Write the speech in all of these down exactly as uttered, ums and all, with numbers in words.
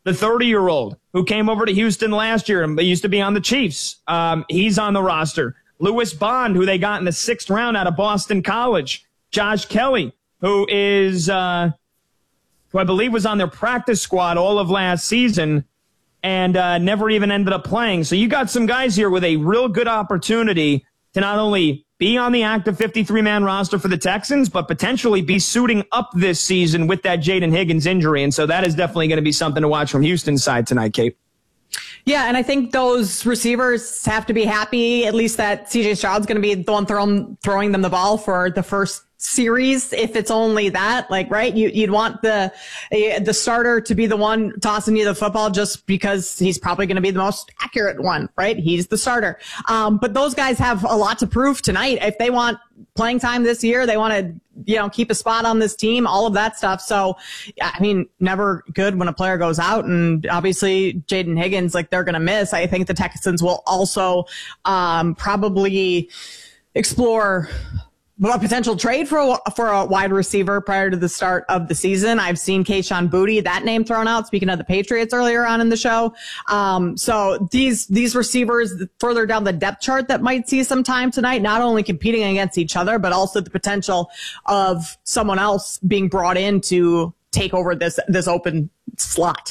the thirty-year-old who came over to Houston last year and used to be on the Chiefs. Um, he's on the roster. Lewis Bond, who they got in the sixth round out of Boston College. Josh Kelly, who is, uh, who I believe was on their practice squad all of last season and uh, never even ended up playing. So you got some guys here with a real good opportunity to not only be on the active fifty-three man roster for the Texans, but potentially be suiting up this season with that Jaden Higgins injury. And so that is definitely going to be something to watch from Houston's side tonight, Kate. Yeah, and I think those receivers have to be happy, at least that C J Stroud's going to be the one throwing, throwing them the ball for the first series, if it's only that, like, right? You, you'd want the, the starter to be the one tossing you the football just because he's probably going to be the most accurate one, right? He's the starter. Um, but those guys have a lot to prove tonight. If they want playing time this year, they want to, you know, keep a spot on this team, all of that stuff. So, I mean, never good when a player goes out, and obviously Jaden Higgins, like, they're going to miss. I think the Texans will also, um, probably explore a potential trade for a, for a wide receiver prior to the start of the season. I've seen Kayshon Boutte, that name thrown out, speaking of the Patriots earlier on in the show. Um, so these, these receivers further down the depth chart that might see some time tonight, not only competing against each other, but also the potential of someone else being brought in to take over this, this open slot.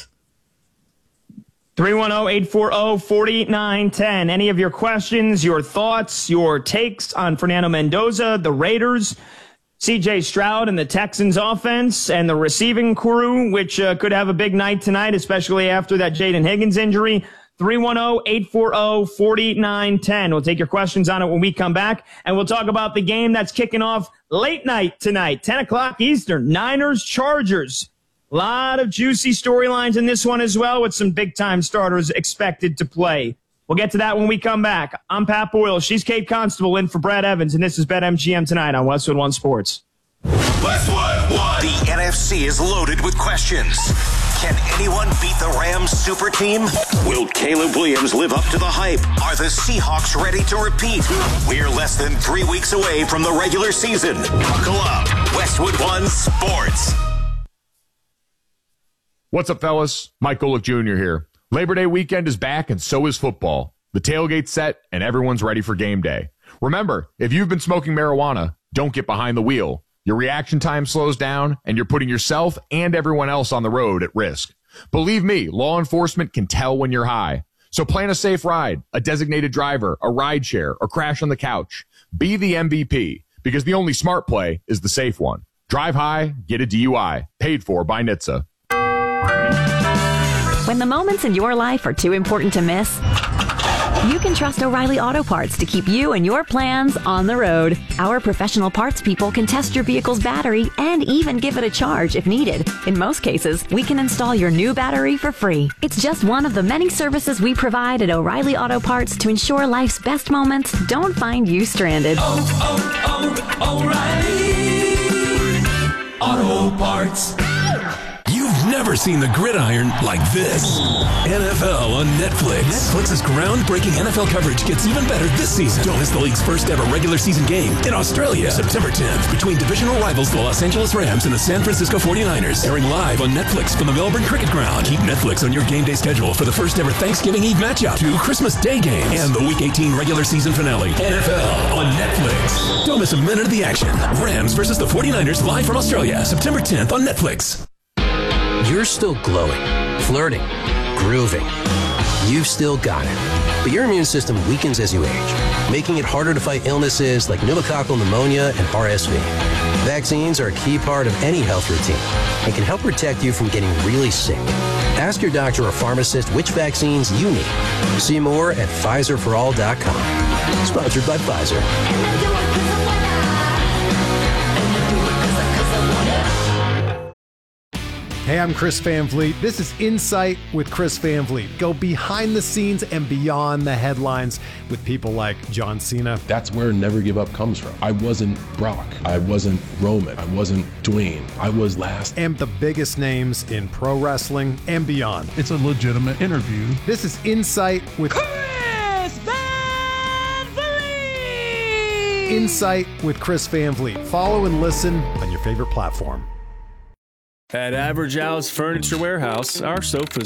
three one zero, eight four zero, four nine one zero. Any of your questions, your thoughts, your takes on Fernando Mendoza, the Raiders, C J Stroud, and the Texans offense, and the receiving crew, which uh, could have a big night tonight, especially after that Jaden Higgins injury. three one zero, eight four zero, four nine one zero. We'll take your questions on it when we come back, and we'll talk about the game that's kicking off late night tonight, ten o'clock Eastern, Niners Chargers. A lot of juicy storylines in this one as well, with some big-time starters expected to play. We'll get to that when we come back. I'm Pat Boyle. She's Kate Constable in for Brad Evans, and this is BetMGM Tonight on Westwood One Sports. Westwood One. The N F C is loaded with questions. Can anyone beat the Rams super team? Will Caleb Williams live up to the hype? Are the Seahawks ready to repeat? We're less than three weeks away from the regular season. Buckle up. Westwood One Sports. What's up, fellas? Mike Golick Junior here. Labor Day weekend is back, and so is football. The tailgate's set, and everyone's ready for game day. Remember, if you've been smoking marijuana, don't get behind the wheel. Your reaction time slows down, and you're putting yourself and everyone else on the road at risk. Believe me, law enforcement can tell when you're high. So plan a safe ride, a designated driver, a ride share, or crash on the couch. Be the M V P, because the only smart play is the safe one. Drive high, get a D U I. Paid for by N H T S A. When the moments in your life are too important to miss, you can trust O'Reilly Auto Parts to keep you and your plans on the road. Our professional parts people can test your vehicle's battery and even give it a charge if needed. In most cases, we can install your new battery for free. It's just one of the many services we provide at O'Reilly Auto Parts to ensure life's best moments don't find you stranded. Oh, oh, oh, O'Reilly Auto Parts. Never seen the gridiron like this. N F L on Netflix. Netflix's groundbreaking N F L coverage gets even better this season. Don't miss the league's first ever regular season game in Australia, September tenth, between divisional rivals the Los Angeles Rams and the San Francisco forty-niners. Airing live on Netflix from the Melbourne Cricket Ground. Keep Netflix on your game day schedule for the first ever Thanksgiving Eve matchup, two Christmas Day games, and the Week eighteen regular season finale. N F L on Netflix. Don't miss a minute of the action. Rams versus the forty-niners live from Australia, September tenth on Netflix. You're still glowing, flirting, grooving. You've still got it. But your immune system weakens as you age, making it harder to fight illnesses like pneumococcal pneumonia and R S V. Vaccines are a key part of any health routine and can help protect you from getting really sick. Ask your doctor or pharmacist which vaccines you need. See more at Pfizer for all dot com. Sponsored by Pfizer. Hey, I'm Chris Van Vliet. This is Insight with Chris Van Vliet. Go behind the scenes and beyond the headlines with people like John Cena. That's where Never Give Up comes from. I wasn't Brock. I wasn't Roman. I wasn't Dwayne. I was last. And the biggest names in pro wrestling and beyond. It's a legitimate interview. This is Insight with Chris Van Vliet. Insight with Chris Van Vliet. Follow and listen on your favorite platform. At Average Al's Furniture Warehouse, our sofas